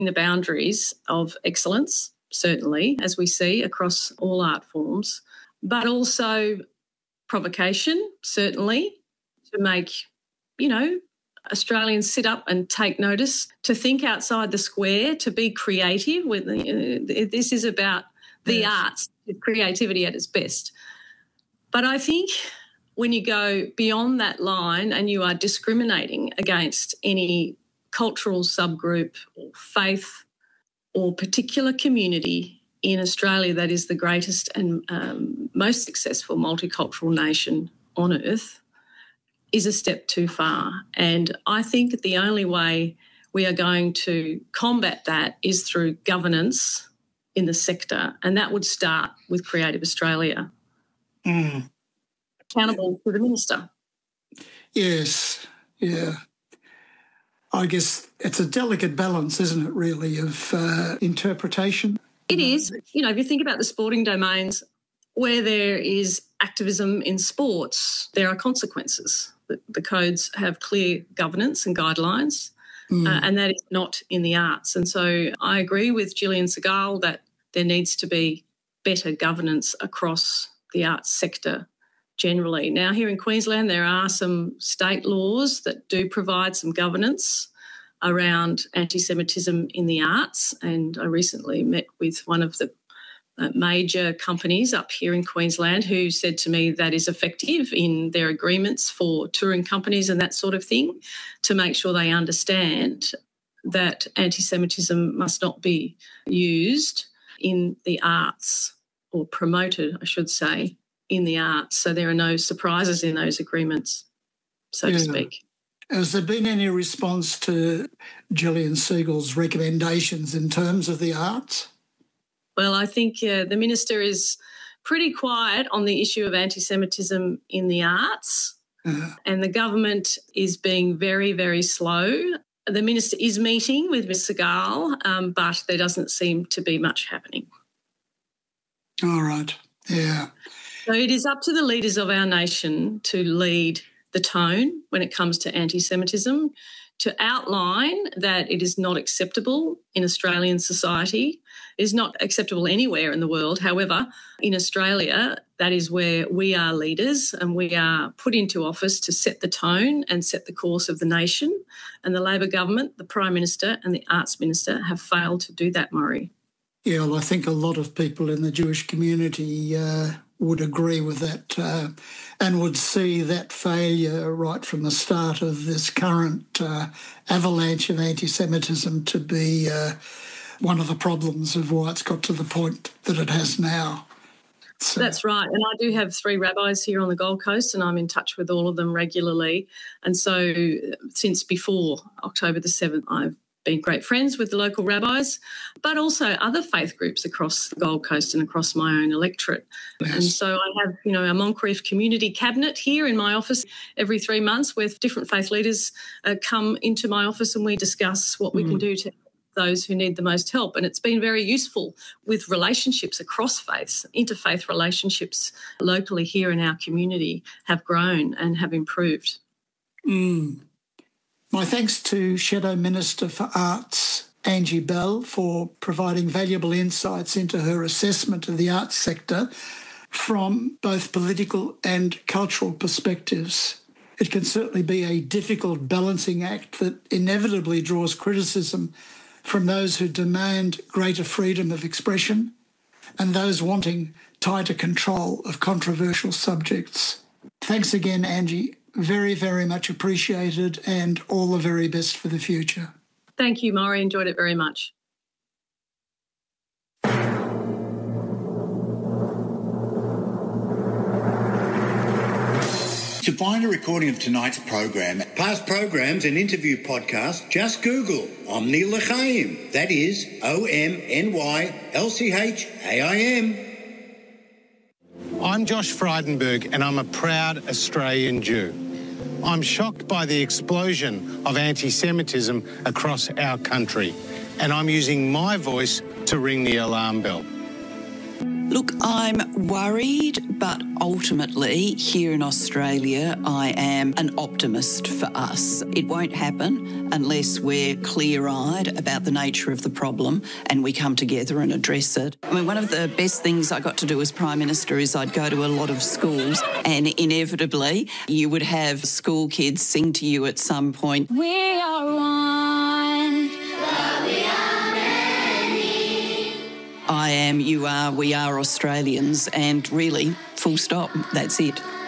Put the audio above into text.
the boundaries of excellence, certainly, as we see across all art forms, but also provocation, certainly, to make, Australians sit up and take notice, to think outside the square, to be creative. This is about the arts, creativity at its best. But I think when you go beyond that line and you are discriminating against any cultural subgroup or faith or particular community in Australia that is the greatest and most successful multicultural nation on earth, is a step too far. And I think the only way we are going to combat that is through governance in the sector, and that would start with Creative Australia. Accountable to the minister. Yes, yeah. I guess it's a delicate balance, isn't it, really, of interpretation? It is. If you think about the sporting domains, where there is activism in sports, there are consequences. The codes have clear governance and guidelines, and that is not in the arts. And so I agree with Gillian Segal that there needs to be better governance across the arts sector generally. Now, here in Queensland, there are some state laws that do provide some governance around anti-Semitism in the arts, and I recently met with one of the major companies up here in Queensland who said to me that is effective in their agreements for touring companies and that sort of thing, to make sure they understand that anti-Semitism must not be used in the arts, or promoted, I should say, in the arts. So there are no surprises in those agreements, so to speak. Has there been any response to Gillian Segal's recommendations in terms of the arts? Well, I think the minister is pretty quiet on the issue of anti-Semitism in the arts, and the government is being very, very slow. The minister is meeting with Ms Segal, but there doesn't seem to be much happening. All right, yeah. So it is up to the leaders of our nation to lead the tone when it comes to anti-Semitism, to outline that it is not acceptable in Australian society. It is not acceptable anywhere in the world. However, in Australia, that is where we are leaders, and we are put into office to set the tone and set the course of the nation. And the Labor government, the Prime Minister and the Arts Minister have failed to do that, Murray. Yeah, well, I think a lot of people in the Jewish community would agree with that and would see that failure right from the start of this current avalanche of anti-Semitism to be one of the problems of why it's got to the point that it has now. So. That's right. And I do have 3 rabbis here on the Gold Coast, and I'm in touch with all of them regularly. And so since before October the 7th, I've been great friends with the local rabbis, but also other faith groups across the Gold Coast and across my own electorate. Yes. And so I have, a Moncrieff community cabinet here in my office every 3 months, where different faith leaders come into my office and we discuss what we can do to help those who need the most help. And it's been very useful with relationships across faiths. Interfaith relationships locally here in our community have grown and have improved. My thanks to Shadow Minister for Arts, Angie Bell, for providing valuable insights into her assessment of the arts sector from both political and cultural perspectives. It can certainly be a difficult balancing act that inevitably draws criticism from those who demand greater freedom of expression and those wanting tighter control of controversial subjects. Thanks again, Angie. Very, very much appreciated, and all the very best for the future. Thank you, Maury. Enjoyed it very much. To find a recording of tonight's program, past programs and interview podcasts, just Google Omni L'Chaim. That is OMNYLCHAIM. I'm Josh Frydenberg, and I'm a proud Australian Jew. I'm shocked by the explosion of anti-Semitism across our country, and I'm using my voice to ring the alarm bell. Look, I'm worried, but ultimately here in Australia, I am an optimist for us. It won't happen unless we're clear-eyed about the nature of the problem and we come together and address it. I mean, one of the best things I got to do as Prime Minister is I'd go to a lot of schools and inevitably you would have school kids sing to you at some point, "We are one, but we are many. I am, you are, we are Australians, and really, full stop, that's it.